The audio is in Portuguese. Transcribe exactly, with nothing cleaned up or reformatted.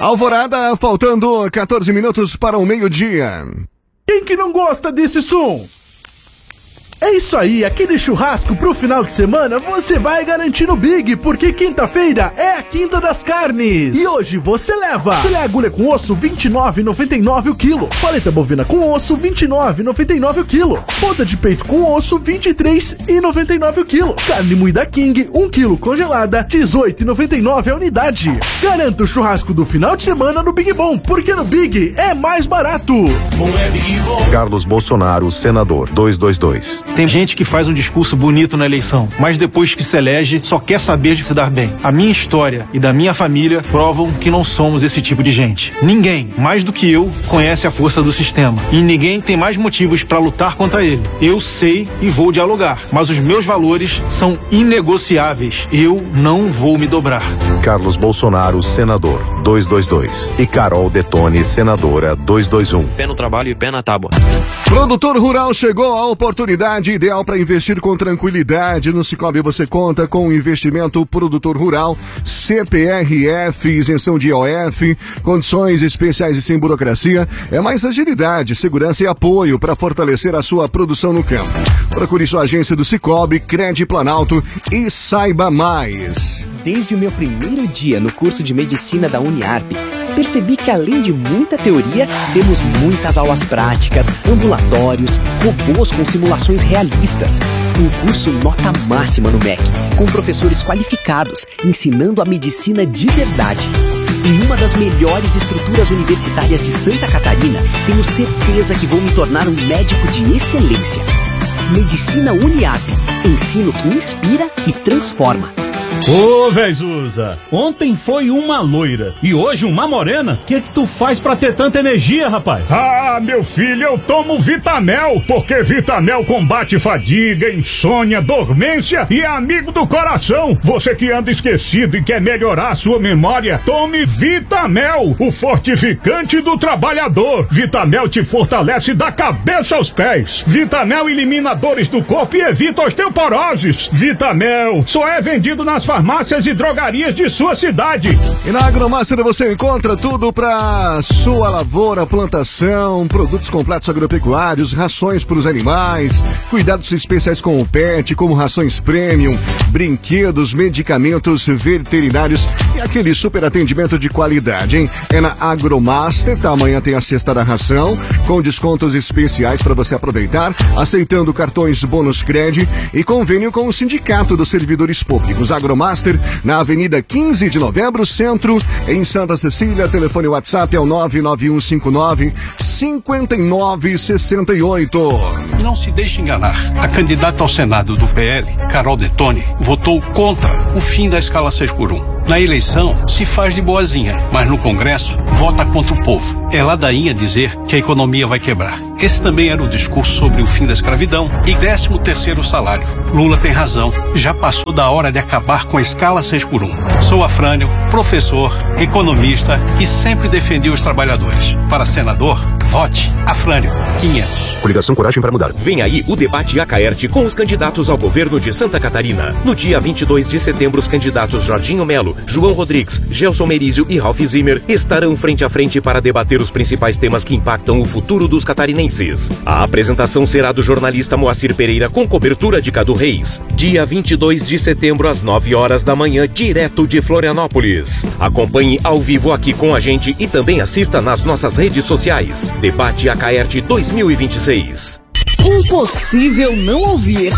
Alvorada, faltando quatorze minutos para o meio-dia. Quem que não gosta desse som? É isso aí, aquele churrasco pro final de semana você vai garantir no Big, porque quinta-feira é a Quinta das Carnes. E hoje você leva filé agulha com osso vinte e nove reais e noventa e nove centavos o quilo, paleta bovina com osso vinte e nove reais e noventa e nove centavos o quilo, ponta de peito com osso vinte e três reais e noventa e nove centavos o quilo, carne moída King um quilo congelada dezoito reais e noventa e nove centavos a unidade. Garanta o churrasco do final de semana no Big Bom, porque no Big é mais barato. Carlos Bolsonaro, senador, duzentos e vinte e dois. Tem gente que faz um discurso bonito na eleição, mas depois que se elege, só quer saber de se dar bem. A minha história e da minha família provam que não somos esse tipo de gente. Ninguém, mais do que eu, conhece a força do sistema. E ninguém tem mais motivos para lutar contra ele. Eu sei e vou dialogar, mas os meus valores são inegociáveis. Eu não vou me dobrar. Carlos Bolsonaro, senador, duzentos e vinte e dois. E Carol Detone, senadora, duzentos e vinte e um. Fé no trabalho e pé na tábua. Produtor rural, chegou a oportunidade ideal para investir com tranquilidade. No Sicoob você conta com o investimento produtor rural, C P R F, isenção de I O F, condições especiais e sem burocracia. É mais agilidade, segurança e apoio para fortalecer a sua produção no campo. Procure sua agência do Sicoob, Crédito Planalto e saiba mais. Desde o meu primeiro dia no curso de medicina da Uniarp, percebi que além de muita teoria, temos muitas aulas práticas, ambulatórios, robôs com simulações realistas. Um curso nota máxima no M E C, com professores qualificados, ensinando a medicina de verdade. Em uma das melhores estruturas universitárias de Santa Catarina, tenho certeza que vou me tornar um médico de excelência. Medicina Uniarp, ensino que inspira e transforma. Ô, Vezusa, ontem foi uma loira e hoje uma morena. O que que tu faz pra ter tanta energia, rapaz? Ah, meu filho, eu tomo Vitamel, porque Vitamel combate fadiga, insônia, dormência e é amigo do coração. Você que anda esquecido e quer melhorar a sua memória, tome Vitamel, o fortificante do trabalhador. Vitamel te fortalece da cabeça aos pés. Vitamel elimina dores do corpo e evita osteoporoses. Vitamel só é vendido nas farmácias e drogarias de sua cidade. E na Agromaster você encontra tudo para sua lavoura, plantação, produtos completos agropecuários, rações para os animais, cuidados especiais com o pet, como rações premium, brinquedos, medicamentos veterinários e aquele super atendimento de qualidade, hein? É na Agromaster, tá? Amanhã tem a cesta da ração, com descontos especiais para você aproveitar, aceitando cartões bônus crédito e convênio com o Sindicato dos Servidores Públicos. Agromaster, na Avenida quinze de Novembro, Centro, em Santa Cecília. Telefone WhatsApp é o nove nove um cinco nove, cinco nove seis oito. Não se deixe enganar. A candidata ao Senado do P L, Carol Detone, votou contra o fim da escala seis por um. Na eleição, se faz de boazinha, mas no Congresso, vota contra o povo. É ladainha dizer que a economia vai quebrar. Esse também era o discurso sobre o fim da escravidão e décimo terceiro salário. Lula tem razão. Já passou da hora de acabar com a escala seis por um. Sou Afrânio, professor, economista e sempre defendi os trabalhadores. Para senador, vote Afrânio quinhentos. Coligação Coragem para Mudar. Vem aí o debate Acaerte com os candidatos ao governo de Santa Catarina. No dia vinte e dois de setembro, os candidatos Jorginho Melo, João Rodrigues, Gelson Merizio e Ralph Zimmer estarão frente a frente para debater os principais temas que impactam o futuro dos catarinenses. A apresentação será do jornalista Moacir Pereira com cobertura de Cadu Reis. Dia vinte e dois de setembro, às nove horas da manhã, direto de Florianópolis. Acompanhe ao vivo aqui com a gente e também assista nas nossas redes sociais. Debate Acaerte dois mil e vinte e seis. Impossível não ouvir